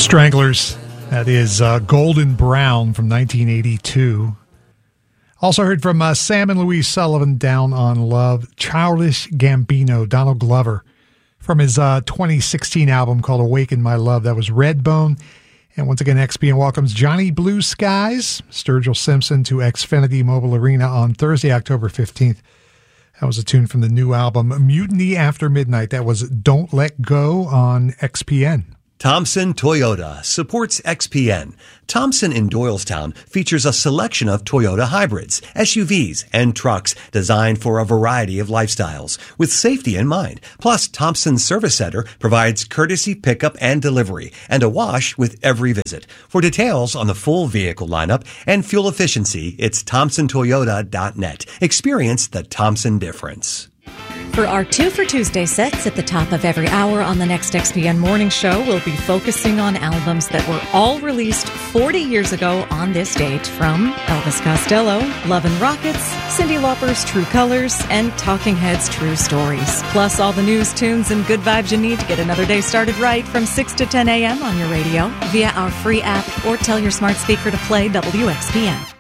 Stranglers. That is Golden Brown from 1982. Also heard from Sam and Louise Sullivan, Down on Love. Childish Gambino, Donald Glover, from his 2016 album called Awaken My Love. That was Redbone. And once again, XPN welcomes Johnny Blue Skies, Sturgill Simpson, to Xfinity Mobile Arena on Thursday, October 15th. That was a tune from the new album Mutiny After Midnight. That was Don't Let Go on XPN. Thompson Toyota supports XPN. Thompson in Doylestown features a selection of Toyota hybrids, SUVs, and trucks designed for a variety of lifestyles with safety in mind. Plus, Thompson Service Center provides courtesy pickup and delivery and a wash with every visit. For details on the full vehicle lineup and fuel efficiency, it's thompsontoyota.net. Experience the Thompson difference. For our 2 for Tuesday sets at the top of every hour on the next XPN Morning Show, we'll be focusing on albums that were all released 40 years ago on this date, from Elvis Costello, Love and Rockets, Cyndi Lauper's True Colors, and Talking Heads' True Stories. Plus all the news, tunes, and good vibes you need to get another day started right from 6 to 10 a.m. on your radio, via our free app, or tell your smart speaker to play WXPN.